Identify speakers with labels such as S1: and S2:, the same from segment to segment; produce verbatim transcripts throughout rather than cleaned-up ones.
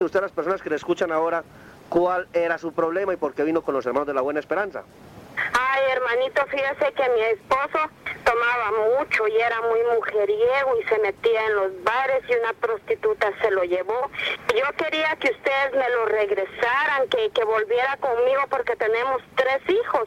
S1: Usted, a las personas que le escuchan ahora, ¿cuál era su problema y por qué vino con los hermanos de la Buena Esperanza?
S2: Ay, hermanito, fíjese que mi esposo tomaba mucho y era muy mujeriego y se metía en los bares y una prostituta se lo llevó. Yo quería que ustedes me lo regresaran, que, que volviera conmigo porque tenemos tres hijos.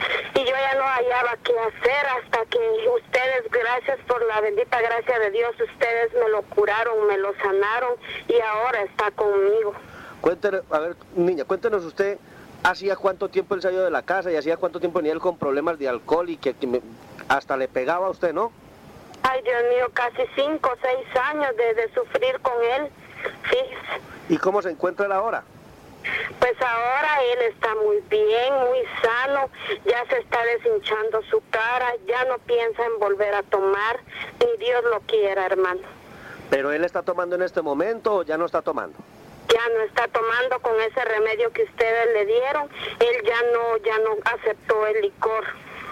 S2: Y yo ya no hallaba qué hacer hasta que ustedes, gracias por la bendita gracia de Dios, ustedes me lo curaron, me lo sanaron y ahora está conmigo.
S1: Cuéntenos, a ver, niña, cuéntenos usted, ¿hacía cuánto tiempo él se ha ido de la casa y hacía cuánto tiempo venía él con problemas de alcohol y que, que me, hasta le pegaba a usted, ¿no?
S2: Ay, Dios mío, casi cinco o seis años de, de sufrir con él, fíjese.
S1: ¿Y cómo se encuentra él ahora?
S2: Pues ahora él está muy bien, muy sano, ya se está deshinchando su cara, ya no piensa en volver a tomar, ni Dios lo quiera, hermano.
S1: ¿Pero él está tomando en este momento o ya no está tomando?
S2: Ya no está tomando con ese remedio que ustedes le dieron, él ya no, ya no aceptó el licor.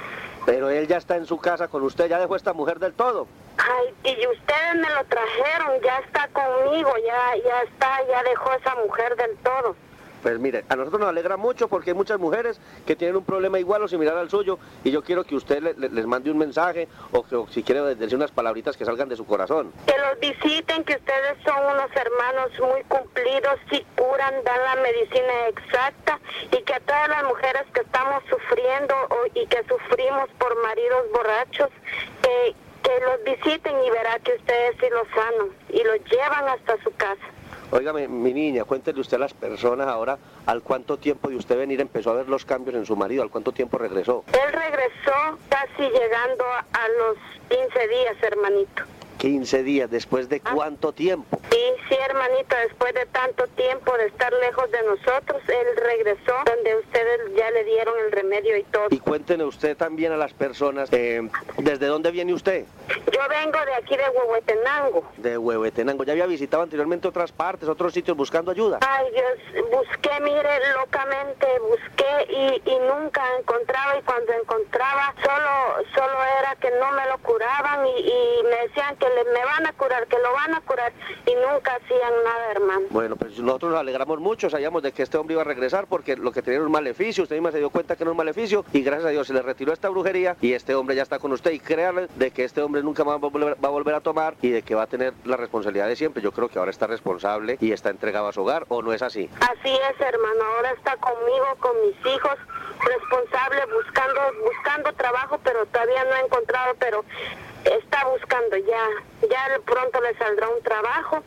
S1: Pero él ya está en su casa con usted, ya dejó a esta mujer del todo.
S2: Ay, y ustedes me lo trajeron, ya está conmigo, ya, ya está, ya dejó a esa mujer del todo.
S1: Pues mire, a nosotros nos alegra mucho porque hay muchas mujeres que tienen un problema igual o similar al suyo y yo quiero que usted le, le, les mande un mensaje o, que, o si quiere decir unas palabritas que salgan de su corazón.
S2: Que los visiten, que ustedes son unos hermanos muy cumplidos, si curan, dan la medicina exacta y que a todas las mujeres que estamos sufriendo o, y que sufrimos por maridos borrachos, que, que los visiten y verá que ustedes sí los sanan y los llevan hasta su casa.
S1: Óigame, mi niña, cuéntele usted a las personas ahora al cuánto tiempo de usted venir empezó a ver los cambios en su marido, al cuánto tiempo regresó.
S2: Él regresó casi llegando a los quince días, hermanito.
S1: quince días, ¿después de cuánto tiempo?
S2: Sí, sí, hermanito, después de tanto tiempo de estar lejos de nosotros, él regresó donde ustedes ya le dieron el remedio y todo.
S1: Y cuéntele usted también a las personas, eh, ¿desde dónde viene usted?
S2: Yo vengo de aquí de Huehuetenango.
S1: De Huehuetenango, ¿ya había visitado anteriormente otras partes, otros sitios buscando ayuda?
S2: Ay, Dios, busqué, mire, locamente, busqué y, y nunca encontraba y cuando encontraba solo, solo era que no me lo curaban y, y me decían que le, me van a curar, que lo van a curar y nunca hacían nada, hermano.
S1: Bueno, pues nosotros nos alegramos mucho, sabíamos de que este hombre iba a regresar porque lo que tenía era un maleficio, usted misma se dio cuenta que era un maleficio y gracias a Dios se le retiró esta brujería y este hombre ya está con usted y créanle de que este hombre nunca más va a, volver, va a volver a tomar y de que va a tener la responsabilidad de siempre. Yo creo que ahora está responsable y está entregado a su hogar, ¿o no es así?
S2: Así es, hermano, ahora está conmigo, con mis hijos, responsable, buscando, buscando trabajo, pero todavía no ha encontrado, pero está buscando ya, ya pronto le saldrá un trabajo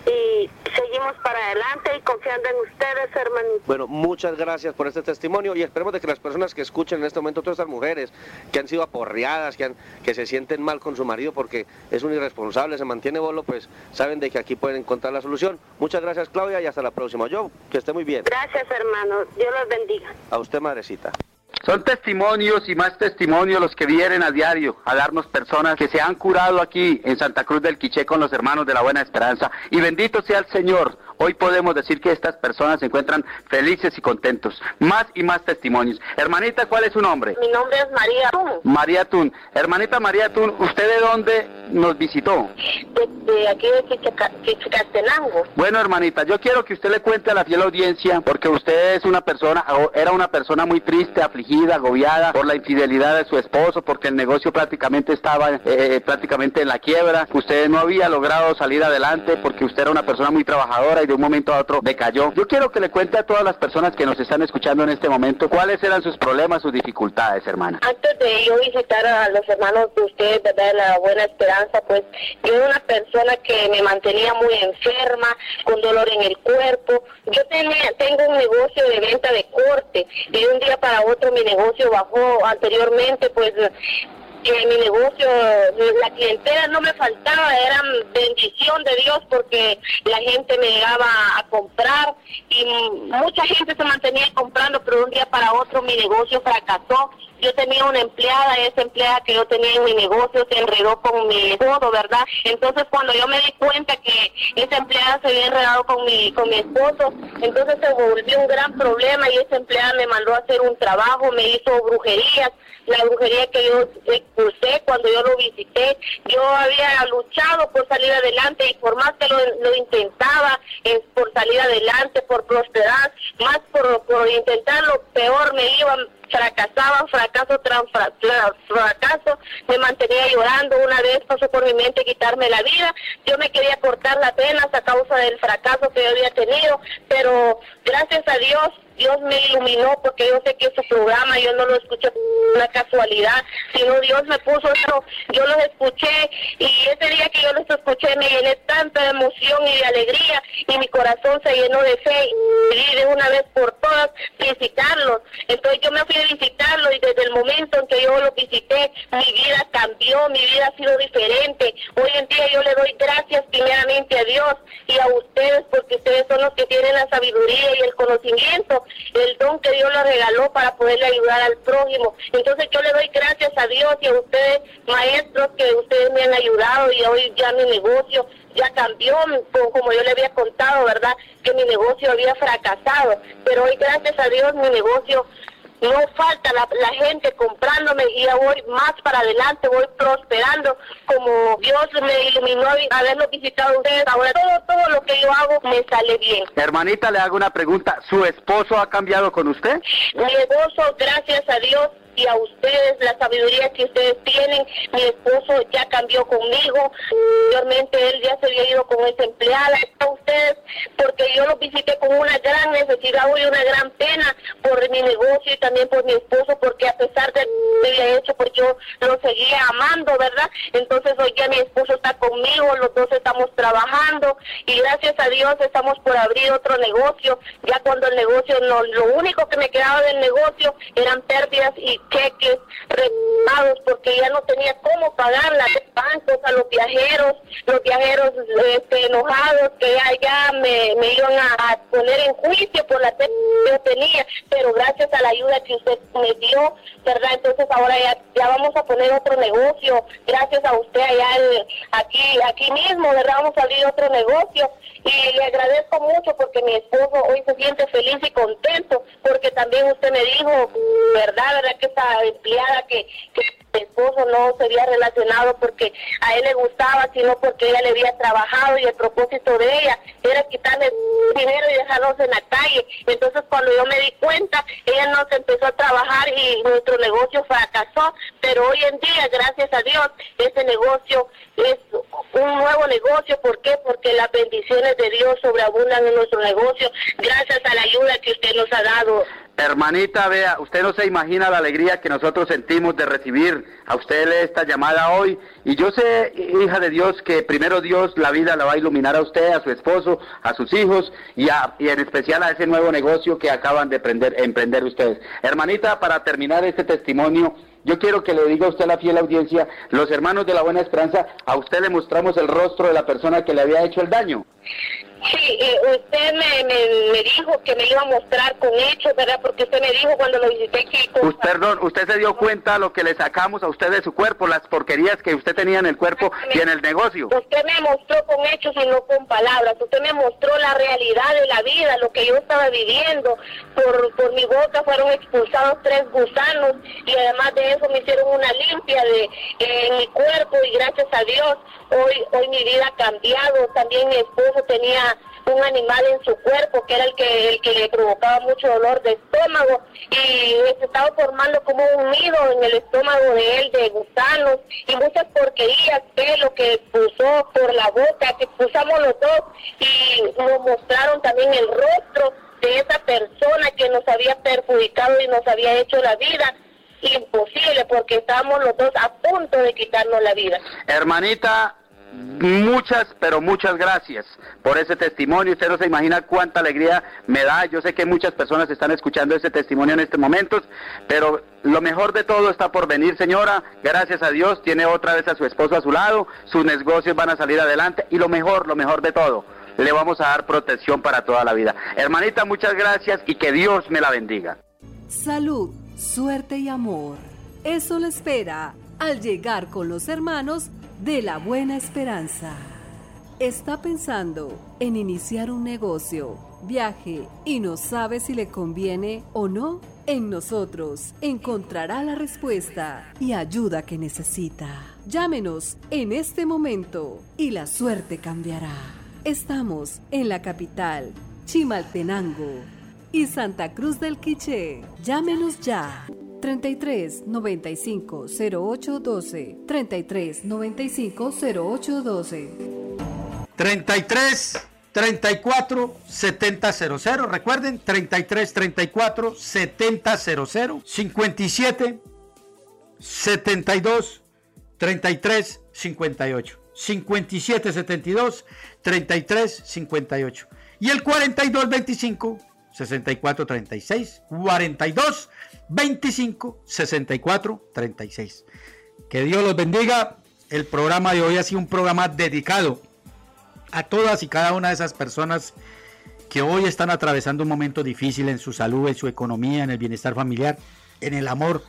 S2: y seguimos para adelante y confiando en ustedes, hermanito.
S1: Bueno, muchas gracias por este testimonio y esperemos de que las personas que escuchen en este momento, todas estas mujeres que han sido aporreadas, que, han, que se sienten mal con su marido porque es un irresponsable, se mantiene bolo, pues saben de que aquí pueden encontrar la solución. Muchas gracias, Claudia, y hasta la próxima. Yo, que esté muy bien.
S2: Gracias, hermano. Dios los bendiga.
S1: A usted, madrecita.
S3: Son testimonios y más testimonios los que vienen a diario a darnos personas que se han curado aquí en Santa Cruz del Quiché con los hermanos de la Buena Esperanza. Y bendito sea el Señor. Hoy podemos decir que estas personas se encuentran felices y contentos. Más y más testimonios. Hermanita, ¿cuál es su nombre?
S2: Mi nombre es María Tun.
S3: María Tun. Hermanita María Tun, ¿usted de dónde nos visitó?
S2: De, de aquí de Chichicastenango.
S3: Bueno, hermanita, yo quiero que usted le cuente a la fiel audiencia, porque usted es una persona, era una persona muy triste, afligida, agobiada por la infidelidad de su esposo, porque el negocio prácticamente estaba eh, prácticamente en la quiebra. Usted no había logrado salir adelante porque usted era una persona muy trabajadora y de un momento a otro decayó. Yo quiero que le cuente a todas las personas que nos están escuchando en este momento cuáles eran sus problemas, sus dificultades, hermana.
S2: Antes de yo visitar a los hermanos de ustedes, ¿verdad?, de la Buena Esperanza, pues yo era una persona que me mantenía muy enferma, con dolor en el cuerpo. Yo tenía, tengo un negocio de venta de corte y de un día para otro mi negocio bajó. Anteriormente, pues que mi negocio, la clientela no me faltaba, era bendición de Dios porque la gente me llegaba a comprar y mucha gente se mantenía comprando, pero de un día para otro mi negocio fracasó. Yo tenía una empleada, esa empleada que yo tenía en mi negocio se enredó con mi esposo, ¿verdad? Entonces cuando yo me di cuenta que esa empleada se había enredado con mi, con mi esposo, entonces se volvió un gran problema y esa empleada me mandó a hacer un trabajo, me hizo brujerías, la brujería que yo expulsé cuando yo lo visité. Yo había luchado por salir adelante y por más que lo, lo intentaba, es por salir adelante, por prosperar, más por, por intentarlo, peor me iba. Fracasaba, fracaso tras fracaso, me mantenía llorando. Una vez pasó por mi mente quitarme la vida, yo me quería cortar las venas a causa del fracaso que yo había tenido, pero gracias a Dios, Dios me iluminó, porque yo sé que su programa yo no lo escuché por una casualidad, sino Dios me puso eso, yo los escuché, y ese día que yo los escuché me llené tanta de emoción y de alegría, y mi corazón se llenó de fe, y decidí de una vez por todas visitarlos. Entonces yo me fui a visitarlos, y desde el momento en que yo los visité, mi vida cambió, mi vida ha sido diferente. Hoy en día yo le doy gracias primeramente a Dios y a ustedes, porque ustedes son los que tienen la sabiduría y el conocimiento, el don que Dios le regaló para poderle ayudar al prójimo. Entonces yo le doy gracias a Dios y a ustedes, maestros, que ustedes me han ayudado, y hoy ya mi negocio ya cambió, como yo le había contado, ¿verdad?, que mi negocio había fracasado, pero hoy gracias a Dios mi negocio no falta la, la gente comprándome, y ya voy más para adelante, voy prosperando, como Dios me iluminó haberlo visitado a ustedes. Ahora todo, todo lo que yo hago me sale bien.
S3: Hermanita, le hago una pregunta, ¿su esposo ha cambiado con usted?
S2: Mi esposo, gracias a Dios y a ustedes, la sabiduría que ustedes tienen, mi esposo ya cambió conmigo. Anteriormente él ya se había ido con esa empleada. A ustedes, porque yo los visité con una gran necesidad y una gran pena por mi negocio y también por mi esposo, porque a pesar de lo que había hecho, pues yo lo seguía amando, ¿verdad? Entonces hoy ya mi esposo está conmigo, los dos estamos trabajando, y gracias a Dios estamos por abrir otro negocio. Ya cuando el negocio, no, lo único que me quedaba del negocio eran pérdidas y cheques rebados, porque ya no tenía cómo pagar las bancos a los viajeros, los viajeros este, enojados, que ya, ya me, me iban a, a poner en juicio por la deuda que yo tenía, pero gracias a la ayuda que usted me dio, ¿verdad? Entonces ahora ya, ya vamos a poner otro negocio, gracias a usted allá el, aquí, aquí mismo, ¿verdad? Vamos a abrir otro negocio, y le agradezco mucho porque mi esposo hoy se siente feliz y contento, porque también usted me dijo, ¿verdad? ¿Verdad? Que esa empleada que, que mi esposo no se había relacionado porque a él le gustaba, sino porque ella le había trabajado, y el propósito de ella era quitarle dinero y dejarnos en la calle. Entonces cuando yo me di cuenta, ella nos empezó a trabajar y nuestro negocio fracasó, pero hoy en día, gracias a Dios, ese negocio es un nuevo negocio. ¿Por qué? Porque las bendiciones de Dios sobreabundan en nuestro negocio, gracias a la ayuda que usted nos ha dado.
S3: Hermanita, vea, usted no se imagina la alegría que nosotros sentimos de recibir a usted esta llamada hoy, y yo sé, hija de Dios, que primero Dios la vida la va a iluminar a usted, a su esposo, a sus hijos, y, a, y en especial a ese nuevo negocio que acaban de emprender, emprender ustedes. Hermanita, para terminar este testimonio, yo quiero que le diga a usted, a la fiel audiencia, los hermanos de la Buena Esperanza, a usted le mostramos el rostro de la persona que le había hecho el daño.
S2: Sí, eh, usted me, me, me dijo que me iba a mostrar con hechos, ¿verdad? Porque usted me dijo cuando lo visité que...
S3: Usted, perdón, usted se dio cuenta lo que le sacamos a usted de su cuerpo, las porquerías que usted tenía en el cuerpo y en el negocio.
S2: Usted me mostró con hechos y no con palabras. Usted me mostró la realidad de la vida, lo que yo estaba viviendo. Por, por mi boca fueron expulsados tres gusanos, y además de eso me hicieron una limpia de eh, en mi cuerpo, y gracias a Dios hoy, hoy mi vida ha cambiado. También mi esposo tenía un animal en su cuerpo que era el que el que le provocaba mucho dolor de estómago, y se estaba formando como un nido en el estómago de él de gusanos y muchas porquerías, pelo que expulsó por la boca, que expulsamos los dos, y nos mostraron también el rostro de esa persona que nos había perjudicado y nos había hecho la vida imposible, porque estábamos los dos a punto de quitarnos la vida.
S3: Hermanita, muchas, pero muchas gracias por ese testimonio. Usted no se imagina cuánta alegría me da. Yo sé que muchas personas están escuchando ese testimonio en estos momentos, pero lo mejor de todo está por venir, señora. Gracias a Dios, tiene otra vez a su esposo a su lado, sus negocios van a salir adelante, y lo mejor, lo mejor de todo, le vamos a dar protección para toda la vida. Hermanita, muchas gracias y que Dios me la bendiga.
S4: Salud, suerte y amor. Eso le espera al llegar con los hermanos de la Buena Esperanza. ¿Está pensando en iniciar un negocio, viaje y no sabe si le conviene o no? En nosotros encontrará la respuesta y ayuda que necesita. Llámenos en este momento y la suerte cambiará. Estamos en la capital, Chimaltenango y Santa Cruz del Quiché. Llámenos ya. treinta y tres, noventa y cinco, cero ocho, doce. treinta y tres, noventa y cinco, cero ocho, doce.
S5: treinta y tres, treinta y cuatro, setenta, cero cero. Recuerden, treinta y tres, treinta y cuatro, setenta, cero cero. cincuenta y siete, setenta y dos, treinta y tres, cincuenta y ocho. cincuenta y siete, setenta y dos, treinta y tres, cincuenta y ocho. Y el cuarenta y dos, veinticinco, sesenta y cuatro, treinta y seis. cuarenta y dos, veinticinco, sesenta y cuatro, treinta y seis. Que Dios los bendiga. El programa de hoy ha sido un programa dedicado a todas y cada una de esas personas que hoy están atravesando un momento difícil en su salud, en su economía, en el bienestar familiar, en el amor.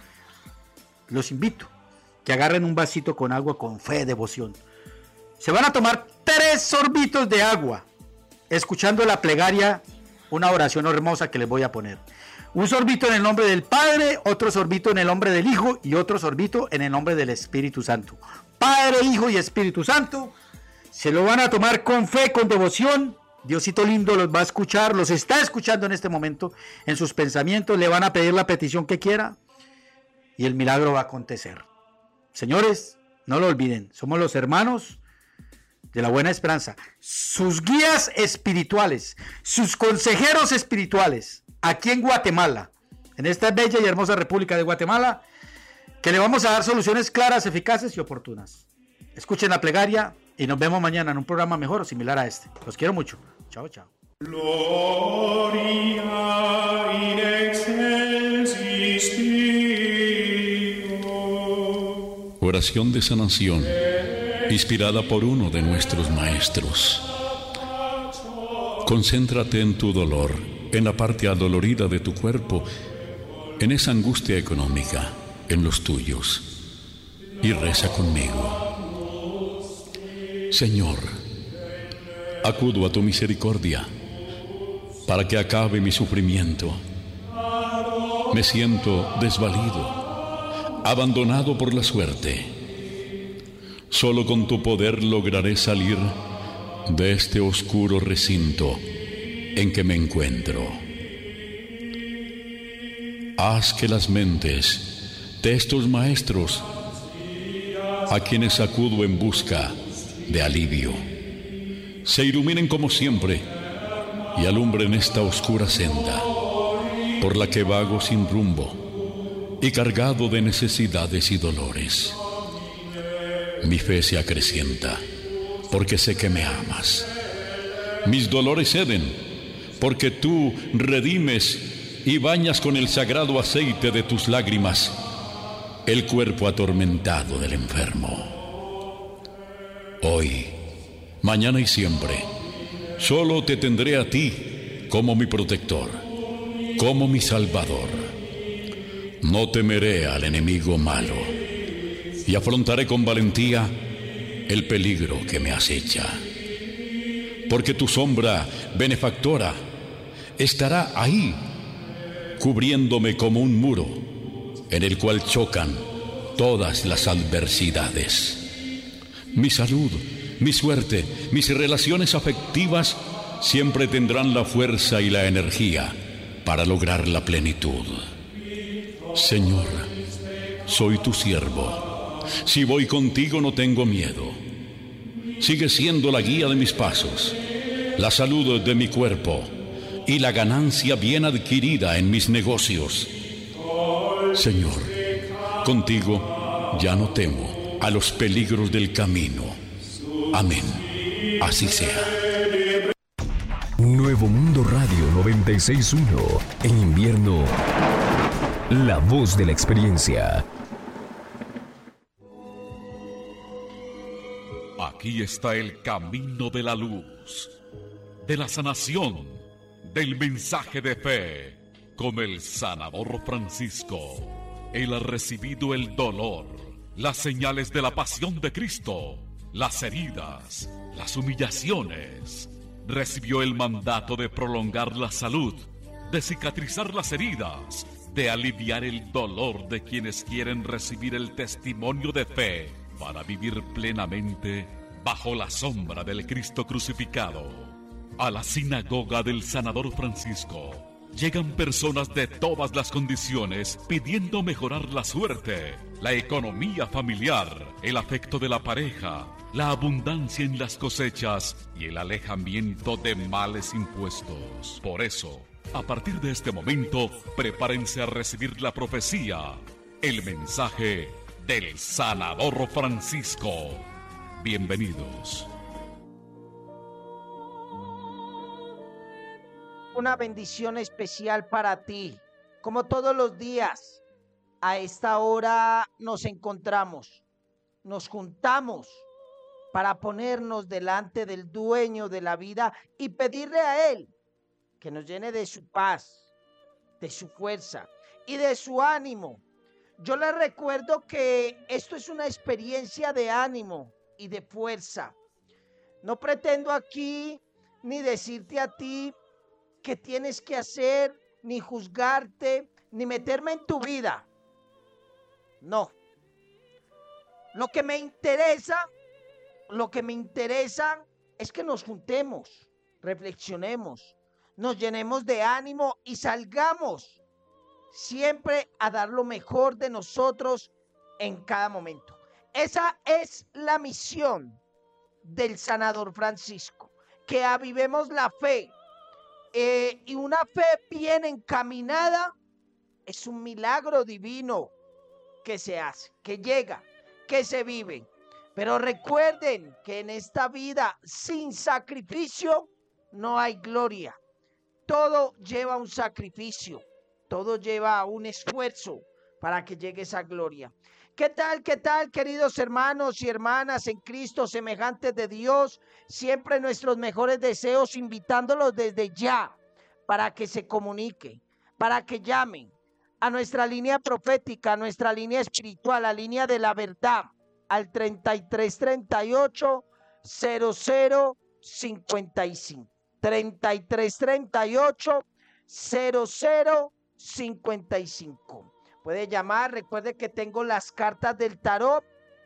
S5: Los invito que agarren un vasito con agua con fe, devoción. Se van a tomar tres sorbitos de agua, escuchando la plegaria, una oración hermosa que les voy a poner. Un sorbito en el nombre del Padre, otro sorbito en el nombre del Hijo y otro sorbito en el nombre del Espíritu Santo. Padre, Hijo y Espíritu Santo. Se lo van a tomar con fe, con devoción. Diosito lindo los va a escuchar, los está escuchando en este momento. En sus pensamientos le van a pedir la petición que quiera y el milagro va a acontecer. Señores, no lo olviden, somos los hermanos de la Buena Esperanza, sus guías espirituales, sus consejeros espirituales, aquí en Guatemala, en esta bella y hermosa República de Guatemala, que le vamos a dar soluciones claras, eficaces y oportunas. Escuchen la plegaria y nos vemos mañana en un programa mejor o similar a este. Los quiero mucho. Chao, chao. Gloria in excelsis Deo.
S6: Oración de sanación, inspirada por uno de nuestros maestros. Concéntrate en tu dolor, en la parte adolorida de tu cuerpo, en esa angustia económica, en los tuyos, y reza conmigo. Señor, acudo a tu misericordia para que acabe mi sufrimiento. Me siento desvalido, abandonado por la suerte. Solo con tu poder lograré salir de este oscuro recinto en que me encuentro. Haz que las mentes de estos maestros, a quienes acudo en busca de alivio, se iluminen como siempre y alumbren esta oscura senda por la que vago sin rumbo y cargado de necesidades y dolores. Mi fe se acrecienta porque sé que me amas. Mis dolores ceden porque tú redimes y bañas con el sagrado aceite de tus lágrimas el cuerpo atormentado del enfermo. Hoy, mañana y siempre, solo te tendré a ti como mi protector, como mi salvador. No temeré al enemigo malo y afrontaré con valentía el peligro que me acecha. Porque tu sombra benefactora estará ahí, cubriéndome como un muro en el cual chocan todas las adversidades. Mi salud, mi suerte, mis relaciones afectivas siempre tendrán la fuerza y la energía para lograr la plenitud. Señor, soy tu siervo. Si voy contigo no tengo miedo. Sigue siendo la guía de mis pasos, la salud de mi cuerpo y la ganancia bien adquirida en mis negocios. Señor, contigo ya no temo a los peligros del camino. Amén. Así sea.
S7: Nuevo Mundo Radio noventa y seis punto uno. En invierno, la voz de la experiencia.
S8: Aquí está el camino de la luz.
S6: de la sanación, del mensaje de fe, con el sanador Francisco. Él ha recibido el dolor, las señales de la pasión de Cristo, las heridas, las humillaciones. Recibió el mandato de prolongar la salud, de cicatrizar las heridas, de aliviar el dolor de quienes quieren recibir el testimonio de fe para vivir plenamente bajo la sombra del Cristo crucificado. A la sinagoga del sanador Francisco llegan personas de todas las condiciones pidiendo mejorar la suerte, la economía familiar, el afecto de la pareja, la abundancia en las cosechas y el alejamiento de males impuestos. Por eso, a partir de este momento, prepárense a recibir la profecía, el mensaje del sanador Francisco. Bienvenidos.
S8: Una bendición especial para ti. Como todos los días, a esta hora nos encontramos, nos juntamos para ponernos delante del dueño de la vida y pedirle a Él que nos llene de su paz, de su fuerza y de su ánimo. Yo les recuerdo que esto es una experiencia de ánimo y de fuerza. No pretendo aquí ni decirte a ti qué tienes que hacer, ni juzgarte, ni meterme en tu vida. No. Lo que me interesa, lo que me interesa es que nos juntemos, reflexionemos, nos llenemos de ánimo y salgamos siempre a dar lo mejor de nosotros en cada momento. Esa es la misión del sanador Francisco, que avivemos la fe. Eh, y una fe bien encaminada es un milagro divino que se hace, que llega, que se vive. Pero recuerden que en esta vida sin sacrificio no hay gloria. Todo lleva un sacrificio, todo lleva un esfuerzo para que llegue esa gloria. ¿Qué tal, qué tal, queridos hermanos y hermanas en Cristo, semejantes de Dios? Siempre nuestros mejores deseos, invitándolos desde ya para que se comunique, para que llamen a nuestra línea profética, a nuestra línea espiritual, a la línea de la verdad, al treinta y tres, treinta y ocho, cero cero, cincuenta y cinco. treinta y tres, treinta y ocho, cero cero, cincuenta y cinco. Puede llamar, recuerde que tengo las cartas del tarot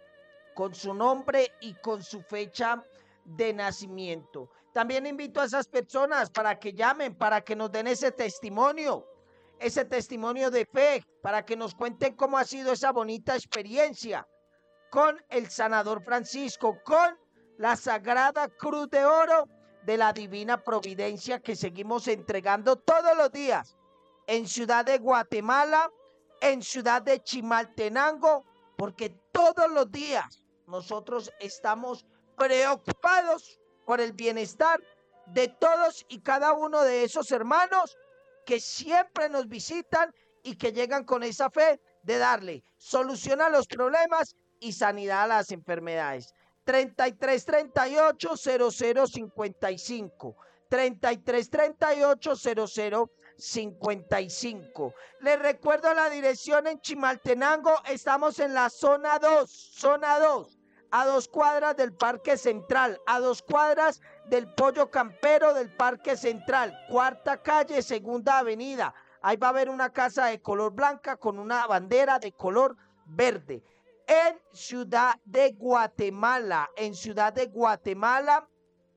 S8: con su nombre y con su fecha de nacimiento. También invito a esas personas para que llamen, para que nos den ese testimonio, ese testimonio de fe, para que nos cuenten cómo ha sido esa bonita experiencia con el sanador Francisco, con la Sagrada Cruz de Oro de la Divina Providencia que seguimos entregando todos los días en Ciudad de Guatemala, en Ciudad de Chimaltenango, porque todos los días nosotros estamos preocupados por el bienestar de todos y cada uno de esos hermanos que siempre nos visitan y que llegan con esa fe de darle solución a los problemas y sanidad a las enfermedades. treinta y tres, treinta y ocho, cero cero, cincuenta y cinco. treinta y tres, treinta y ocho, cero cero, cincuenta y cinco. Les recuerdo la dirección en Chimaltenango. Estamos en la zona dos, zona dos, a dos cuadras del Parque Central, a dos cuadras del Pollo Campero del Parque Central, cuarta calle, segunda avenida. Ahí va a haber una casa de color blanca con una bandera de color verde. En Ciudad de Guatemala, en Ciudad de Guatemala,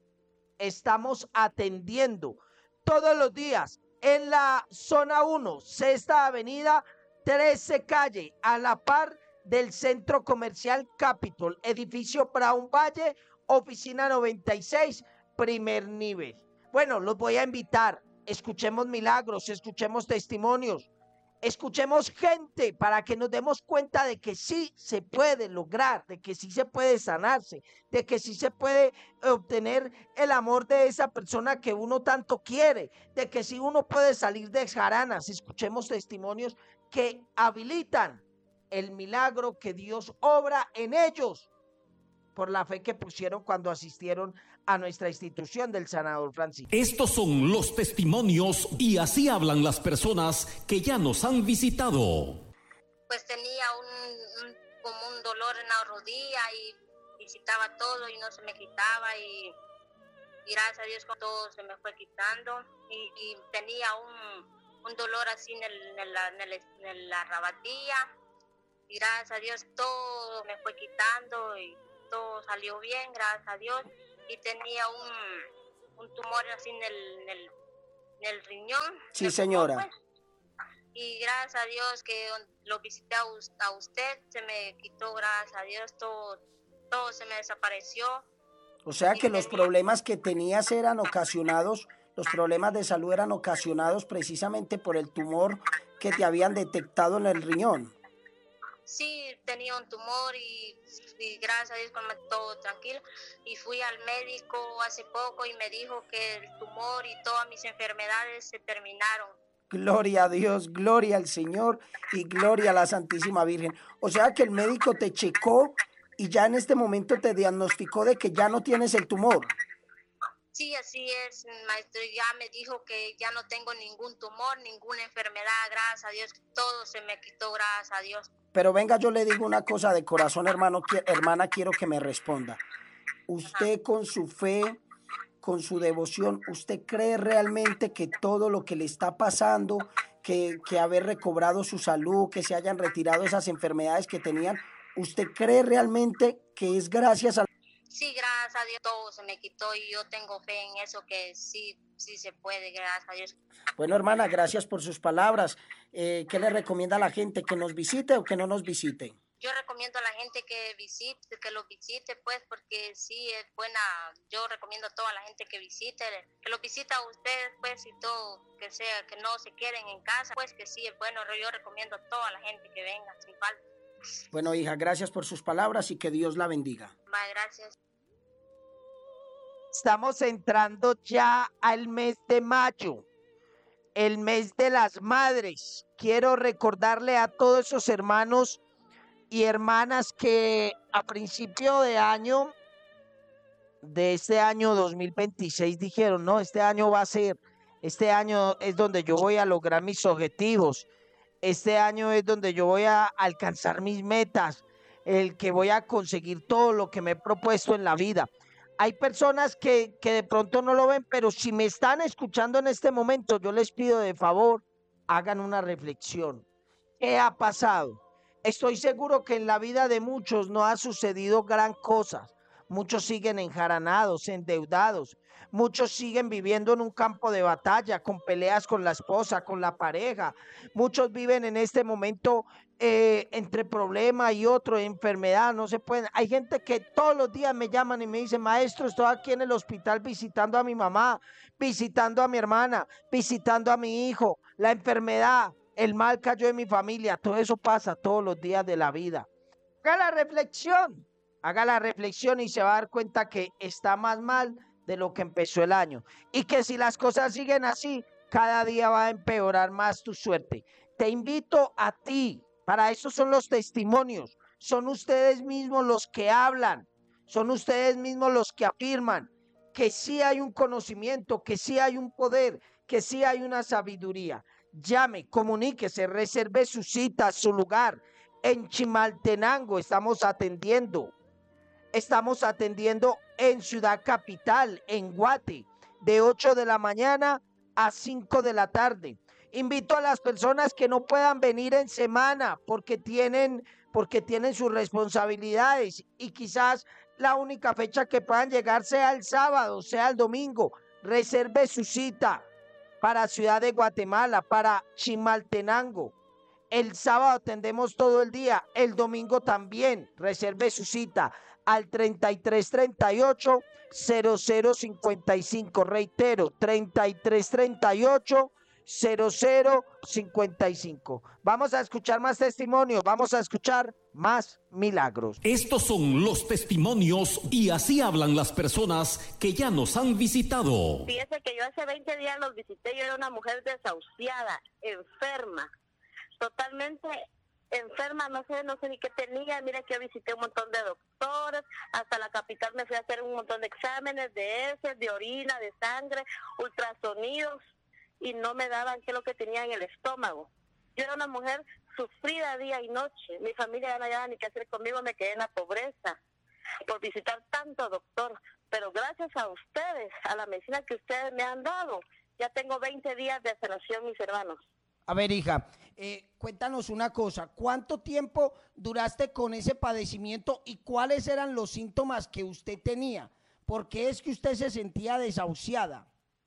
S8: estamos atendiendo todos los días en la zona uno, sexta avenida, trece calle, a la par del Centro Comercial Capitol, edificio Brown Valle, oficina noventa y seis, primer nivel. Bueno, los voy a invitar, escuchemos milagros, escuchemos testimonios, escuchemos gente para que nos demos cuenta de que sí se puede lograr, de que sí se puede sanarse, de que sí se puede obtener el amor de esa persona que uno tanto quiere, de que sí uno puede salir de jaranas. Escuchemos testimonios que habilitan el milagro que Dios obra en ellos por la fe que pusieron cuando asistieron a nuestra institución del sanador Francisco.
S9: Estos son los testimonios y así hablan las personas que ya nos han visitado.
S10: Pues tenía un, un como un dolor en la rodilla y visitaba todo y no se me quitaba y, y gracias a Dios todo se me fue quitando y, y tenía un, un dolor así en, el, en, la, en, el, en la rabatilla y gracias a Dios todo me fue quitando y todo salió bien, gracias a Dios. Y tenía un, un tumor así en el, en el, en el riñón.
S8: Sí, señora.
S10: Pues. Y gracias a Dios que lo visité a usted, se me quitó, gracias a Dios, todo, todo se me desapareció.
S8: O sea que
S10: y
S8: los
S10: tenía...
S8: problemas que tenías eran ocasionados, los problemas de salud eran ocasionados precisamente por el tumor que te habían detectado en el riñón.
S10: Sí, tenía un tumor y, y gracias a Dios todo tranquilo. Y fui al médico hace poco y me dijo que el tumor y todas mis enfermedades se terminaron.
S8: Gloria a Dios, gloria al Señor y gloria a la Santísima Virgen. O sea que el médico te checó y ya en este momento te diagnosticó de que ya no tienes el tumor.
S10: Sí, así es, maestro. Ya me dijo que ya no tengo ningún tumor, ninguna enfermedad, gracias a Dios. Todo se me quitó, gracias a Dios.
S8: Pero venga, yo le digo una cosa de corazón, hermano, hermana, quiero que me responda. Usted Ajá. con su fe, con su devoción, ¿usted cree realmente que todo lo que le está pasando, que, que haber recobrado su salud, que se hayan retirado esas enfermedades que tenían, ¿usted cree realmente que es gracias a...
S10: Sí, gracias a Dios todo se me quitó y yo tengo fe en eso que sí, sí se puede, gracias a Dios.
S8: Bueno, hermana, gracias por sus palabras. Eh, ¿Qué le recomienda a la gente? ¿Que nos visite o que no nos visite?
S10: Yo recomiendo a la gente que visite, que lo visite, pues, porque sí es buena. Yo recomiendo a toda la gente que visite, que lo visita a ustedes, pues, y todo, que sea, que no se queden en casa, pues, que sí es bueno. Yo recomiendo a toda la gente que venga, sin falta.
S8: Bueno, hija, gracias por sus palabras y que Dios la bendiga.
S10: Bye, gracias.
S8: Estamos entrando ya al mes de mayo, el mes de las madres. Quiero recordarle a todos esos hermanos y hermanas que a principio de año, de este año dos mil veintiséis, dijeron, no, este año va a ser, este año es donde yo voy a lograr mis objetivos. Este año es donde yo voy a alcanzar mis metas, el que voy a conseguir todo lo que me he propuesto en la vida. Hay personas que, que de pronto no lo ven, pero si me están escuchando en este momento, yo les pido de favor, hagan una reflexión. ¿Qué ha pasado? Estoy seguro que en la vida de muchos no ha sucedido gran cosa. Muchos siguen enjaranados, endeudados. Muchos siguen viviendo en un campo de batalla, con peleas con la esposa, con la pareja. Muchos viven en este momento eh, entre problema y otro, enfermedad, no se pueden. Hay gente que todos los días me llaman y me dicen, maestro, estoy aquí en el hospital visitando a mi mamá, visitando a mi hermana, visitando a mi hijo, la enfermedad, el mal cayó en mi familia. Todo eso pasa todos los días de la vida. Haga la reflexión, haga la reflexión y se va a dar cuenta que está más mal de lo que empezó el año y que si las cosas siguen así, cada día va a empeorar más tu suerte. Te invito a ti, para eso son los testimonios, son ustedes mismos los que hablan, son ustedes mismos los que afirman que sí hay un conocimiento, que sí hay un poder, que sí hay una sabiduría. Llame, comuníquese, reserve su cita, su lugar. En Chimaltenango estamos atendiendo. Estamos atendiendo en Ciudad Capital, en Guate, de ocho de la mañana a cinco de la tarde. Invito a las personas que no puedan venir en semana porque tienen, porque tienen sus responsabilidades y quizás la única fecha que puedan llegar sea el sábado, sea el domingo. Reserve su cita para Ciudad de Guatemala, para Chimaltenango. El sábado atendemos todo el día, el domingo también. Reserve su cita al treinta y tres treinta y ocho cero cero cincuenta y cinco. Reitero, treinta y tres treinta y ocho cero cero cincuenta y cinco. Vamos a escuchar más testimonios, vamos a escuchar más milagros.
S9: Estos son los testimonios y así hablan las personas que ya nos han visitado.
S2: Fíjese que yo hace veinte días los visité, yo era una mujer desahuciada, enferma, totalmente enferma, no sé, no sé ni qué tenía. Mira que yo visité un montón de doctores, hasta la capital me fui a hacer un montón de exámenes de heces, de orina, de sangre, ultrasonidos, y no me daban qué es lo que tenía en el estómago. Yo era una mujer sufrida día y noche, mi familia ya no había ni qué hacer conmigo, me quedé en la pobreza por visitar tanto doctor, pero gracias a ustedes, a la medicina que ustedes me han dado, ya tengo veinte días de sanación, mis hermanos.
S8: A ver, hija, eh, cuéntanos una cosa, ¿cuánto tiempo duraste con ese padecimiento y cuáles eran los síntomas que usted tenía? ¿Por qué es que usted se sentía desahuciada?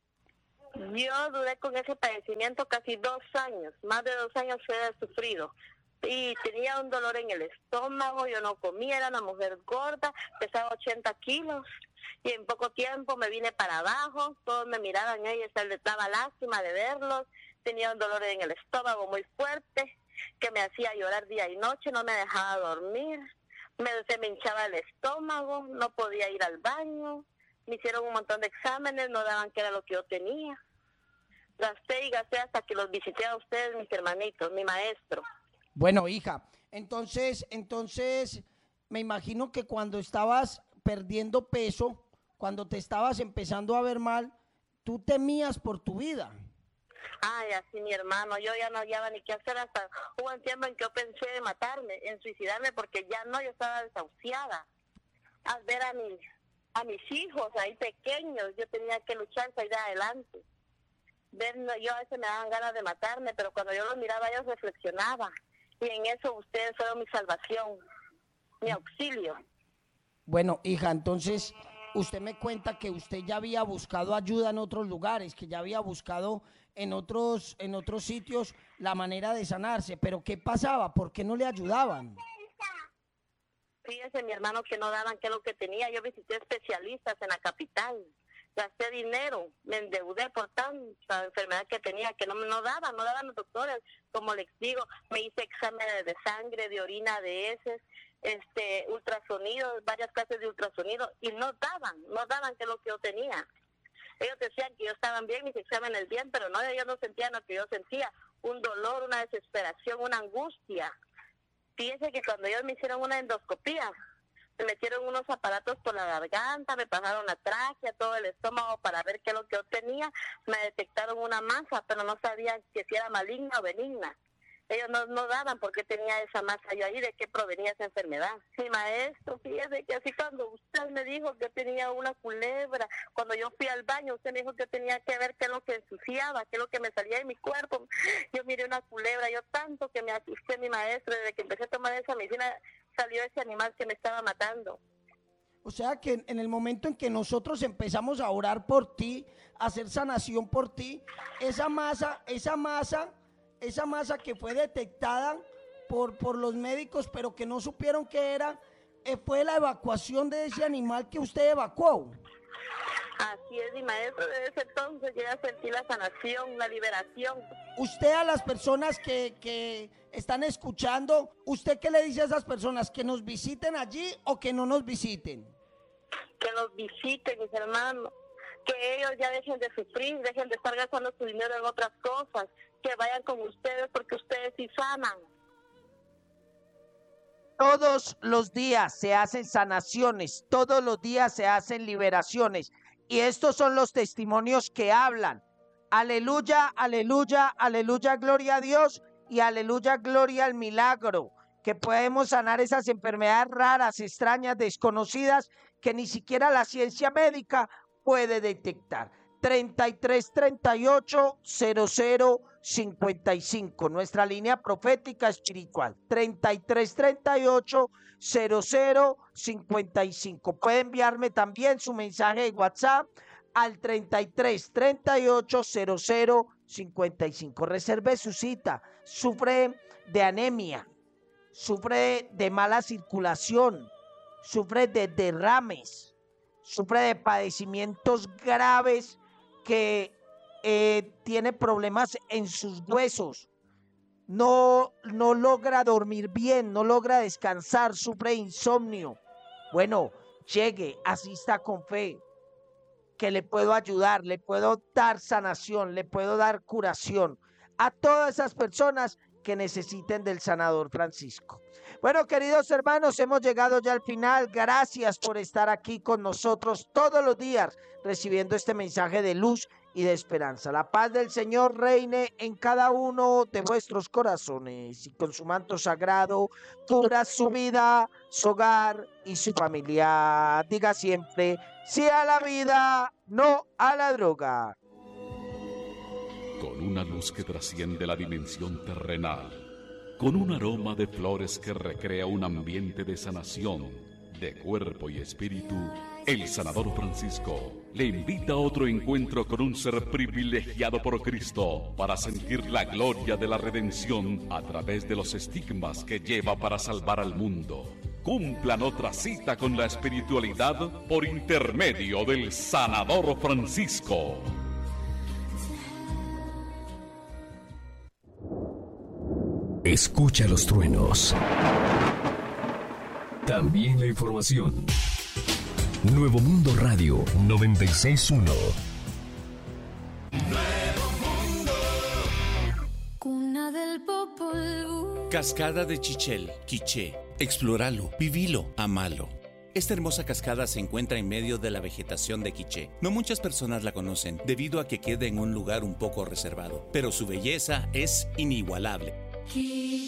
S2: Yo duré con ese padecimiento casi dos años, más de dos años he sufrido. Y tenía un dolor en el estómago, yo no comía, era una mujer gorda, pesaba ochenta kilos, y en poco tiempo me vine para abajo, todos me miraban, ella se les daba lástima de verlos, tenía un dolor en el estómago muy fuerte, que me hacía llorar día y noche, no me dejaba dormir, me, se me hinchaba el estómago, no podía ir al baño, me hicieron un montón de exámenes, no daban qué era lo que yo tenía. Gasté y gasté hasta que los visité a ustedes, mis hermanitos, mi maestro.
S8: Bueno, hija, entonces, entonces, me imagino que cuando estabas perdiendo peso, cuando te estabas empezando a ver mal, tú temías por tu vida.
S2: Ay, así mi hermano, yo ya no hallaba ni qué hacer, hasta hubo un tiempo en que yo pensé en matarme, en suicidarme, porque ya no, yo estaba desahuciada. Al ver a mis, a mis hijos ahí pequeños, yo tenía que luchar, salir adelante. Ver, yo a veces me daban ganas de matarme, pero cuando yo los miraba, yo reflexionaba. Y en eso ustedes fueron mi salvación, mi auxilio.
S8: Bueno, hija, entonces usted me cuenta que usted ya había buscado ayuda en otros lugares, que ya había buscado en otros, en otros sitios la manera de sanarse, pero ¿qué pasaba? ¿Por qué no le ayudaban?
S2: Fíjese, mi hermano, que no daban qué es lo que tenía. Yo visité especialistas en la capital, gasté dinero, me endeudé por tanta enfermedad que tenía, que no, no daban, no daban los doctores. Como les digo, me hice exámenes de sangre, de orina, de heces, este, ultrasonidos, varias clases de ultrasonido, y no daban, no daban qué es lo que yo tenía. Ellos decían que yo estaban bien, mis exámenes bien, pero no, ellos no sentían lo que yo sentía, un dolor, una desesperación, una angustia. Fíjense que cuando ellos me hicieron una endoscopía, me metieron unos aparatos por la garganta, me pasaron la tráquea, todo el estómago para ver qué es lo que yo tenía, me detectaron una masa, pero no sabían que si era maligna o benigna. Ellos no, no daban por qué tenía esa masa yo ahí, de qué provenía esa enfermedad. Mi maestro, fíjese que así cuando usted me dijo que tenía una culebra, cuando yo fui al baño, usted me dijo que tenía que ver qué es lo que ensuciaba, qué es lo que me salía de mi cuerpo. Yo miré una culebra, yo tanto que me asusté, mi maestro, desde que empecé a tomar esa medicina, salió ese animal que me estaba matando.
S8: O sea que en el momento en que nosotros empezamos a orar por ti, a hacer sanación por ti, esa masa, esa masa, esa masa que fue detectada por, por los médicos, pero que no supieron qué era, eh, fue la evacuación de ese animal que usted evacuó.
S2: Así es, mi maestro, desde ese entonces yo ya sentí la sanación, la liberación.
S8: Usted, a las personas que, que están escuchando, ¿usted qué le dice a esas personas? ¿Que nos visiten allí o que no nos visiten?
S2: Que nos visiten, mis hermanos, que ellos ya dejen de sufrir, dejen de estar gastando su dinero en otras cosas, que vayan con ustedes porque ustedes sí sanan.
S8: Todos los días se hacen sanaciones, todos los días se hacen liberaciones, y estos son los testimonios que hablan. Aleluya, aleluya, aleluya, gloria a Dios, y aleluya, gloria al milagro, que podemos sanar esas enfermedades raras, extrañas, desconocidas, que ni siquiera la ciencia médica puede detectar. treinta y tres, treinta y ocho, cero cero, cincuenta y cinco, nuestra línea profética espiritual, treinta y tres, treinta y ocho, cero cero, cincuenta y cinco. Puede enviarme también su mensaje de WhatsApp al treinta y tres, treinta y ocho, cero cero, cincuenta y cinco. Reserve su cita. Sufre de anemia, sufre de mala circulación, sufre de derrames, sufre de padecimientos graves, que eh, tiene problemas en sus huesos, no, no logra dormir bien, no logra descansar, sufre de insomnio. Bueno, llegue, asista con fe, que le puedo ayudar, le puedo dar sanación, le puedo dar curación a todas esas personas que necesiten del sanador Francisco. Bueno, queridos hermanos, hemos llegado ya al final. Gracias por estar aquí con nosotros todos los días, recibiendo este mensaje de luz y de esperanza. La paz del Señor reine en cada uno de vuestros corazones y con su manto sagrado cubra su vida, su hogar y su familia. Diga siempre sí a la vida, no a la droga.
S11: Con una luz que trasciende la dimensión terrenal, con un aroma de flores que recrea un ambiente de sanación de cuerpo y espíritu, el sanador Francisco le invita a otro encuentro con un ser privilegiado por Cristo para sentir la gloria de la redención a través de los estigmas que lleva para salvar al mundo. Cumplan otra cita con la espiritualidad por intermedio del sanador Francisco.
S7: Escucha los truenos. También la información. Nuevo Mundo Radio noventa y seis punto uno.
S12: Nuevo Mundo. Cuna del Popol.
S13: Cascada de Chichel, Quiché. Explóralo, vivilo, amalo. Esta hermosa cascada se encuentra en medio de la vegetación de Quiché. No muchas personas la conocen debido a que queda en un lugar un poco reservado, pero su belleza es inigualable.